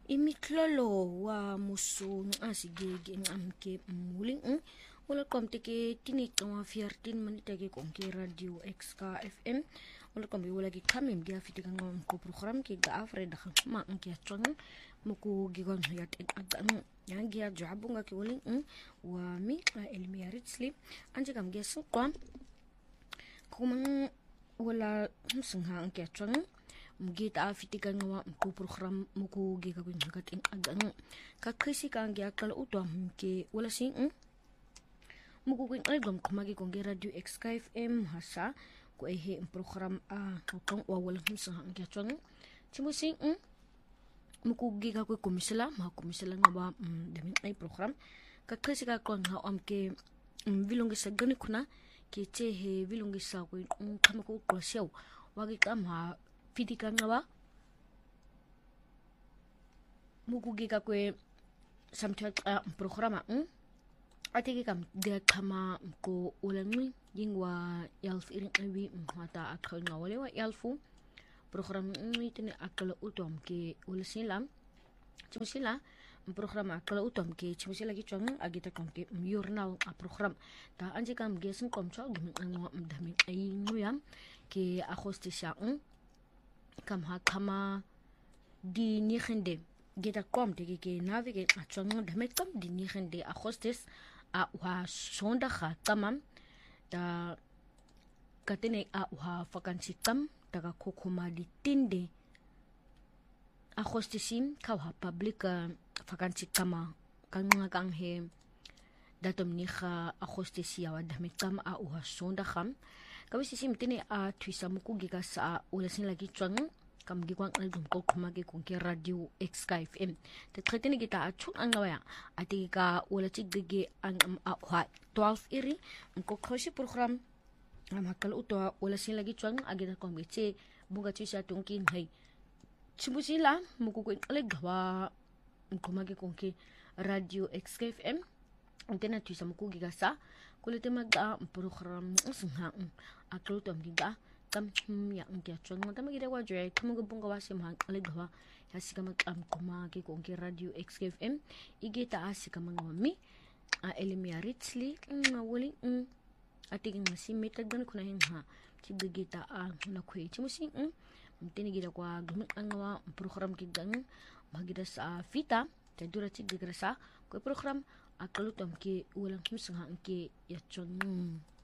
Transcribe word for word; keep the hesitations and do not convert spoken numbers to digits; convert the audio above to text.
imitlolo wa muso asigege ngamke muling wala komte ke tinik wa veertien minute ke konke radio X K F M wala kombe wala ki kamem dia fitika ngam ko program ke ga afre da khama nke tsang muku gigon ya tek yang gia jabunga ke wuling wa mi elmi aritsli anje kam gesu kwa kumang wala sungha nke tsang mugita fitika ngawa ko program muku giga ko ngat in agang ka krisi ka ngia kala utwa ke wala sing muku ko album kumagi ko radio X K F M hasa ko ehe program a kong wa wala sungha nke tsang chimusing muku giga ko komisala ma komisala ngawa demi ai program ka krisi ka ko nga am ke vilongi sa gani kuna ke che he vilongi sa ko kama ko ko sew wagi kama fitika ngawa muku giga kwe samcha uh, programa mm? Ati kam dia kama ko ulangi yingwa yalf iring awi mata akal ngawale wa yalfu program ini tini akal utom ke ulasilam chimusila program akal utom ke chimusila ki chong agita kom ke yurnal a program ta anje kam gesen kom cho gimi ngwa mdami ay nguyam ke a hostesha mm? kam ha kama di nikhende geta kom tege ke navige achong damet kam di nikhende a hostess a wa sonda kha tamam da katene a wa vakansi tam daga kokoma di tinde a hostessim ka wa public vakansi kama kan kang he datom ni kha a hostessia wa damet kam a wa sonda kham kawisi sim tene a twisa muku giga sa ulasin lagi chang kam gikwang album ko kumagi kung ke radio X K F M te tretene kita achun ang ngawaya ati ka ula tigge ang a twelve iri ko khoshi program am hakal utwa ula sin lagi chang agita ko ngiche bunga chisa tungkin hai chibusila muku ko alegwa kumagi kung ke radio X K F M antena twisa muku giga sa kulite maga program sungha aklo tom giga kam ya ngia chong tama gida kwa jwe kam go bunga wasi ma alegwa ya sika makam kuma ke ko ke radio X K F M igeta asika mangami a elimia richly ngawuli atigin masimi tagdan kuna hin ha tigita a na kwe chimusi mtini gida kwa gumik angawa program kigang magida sa fita tadura tiggra sa ko program akalutom ke ulang kimsang ke ya chong